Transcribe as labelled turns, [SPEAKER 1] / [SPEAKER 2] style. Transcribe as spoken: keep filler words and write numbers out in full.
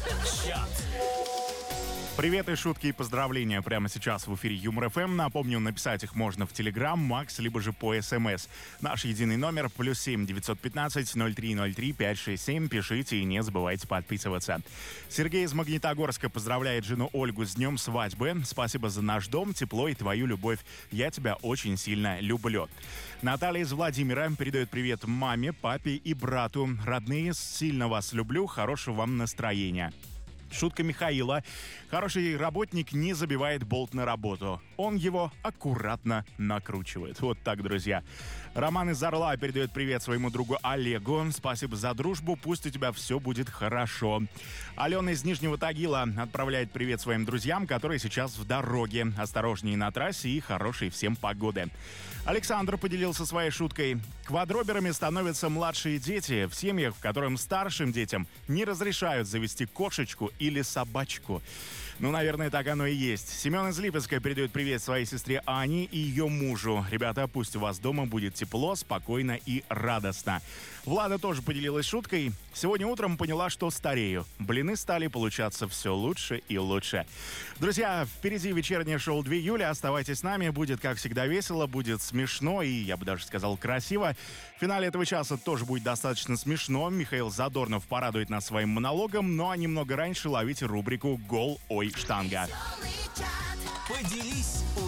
[SPEAKER 1] Чат.
[SPEAKER 2] Привет и шутки и поздравления прямо сейчас в эфире Юмор ФМ. Напомню, написать их можно в Телеграм, Макс, либо же по СМС. Наш единый номер плюс семь девятьсот пятнадцать ноль три ноль три пять шесть семь. Пишите и не забывайте подписываться. Сергей из Магнитогорска поздравляет жену Ольгу с днем свадьбы. Спасибо за наш дом, тепло и твою любовь. Я тебя очень сильно люблю. Наталья из Владимира передает привет маме, папе и брату. Родные, сильно вас люблю, хорошего вам настроения. Шутка Михаила. Хороший работник не забивает болт на работу. Он его аккуратно накручивает. Вот так, друзья. Роман из Орла передает привет своему другу Олегу. Спасибо за дружбу. Пусть у тебя все будет хорошо. Алена из Нижнего Тагила отправляет привет своим друзьям, которые сейчас в дороге. Осторожнее на трассе и хорошей всем погоды. Александр поделился своей шуткой. Квадроберами становятся младшие дети в семьях, в которых старшим детям не разрешают завести кошечку или собачку. Ну, наверное, так оно и есть. Семен из Липецка передает привет своей сестре Ане и ее мужу. Ребята, пусть у вас дома будет тепло, спокойно и радостно. Влада тоже поделилась шуткой. Сегодня утром поняла, что старею. Блины стали получаться все лучше и лучше. Друзья, впереди вечернее шоу два июля. Оставайтесь с нами. Будет, как всегда, весело, будет смешно и, я бы даже сказал, красиво. В финале этого часа тоже будет достаточно смешно. Михаил Задорнов порадует нас своим монологом. Ну а немного раньше ловите рубрику «Гол, ой, штанга».
[SPEAKER 1] Поделись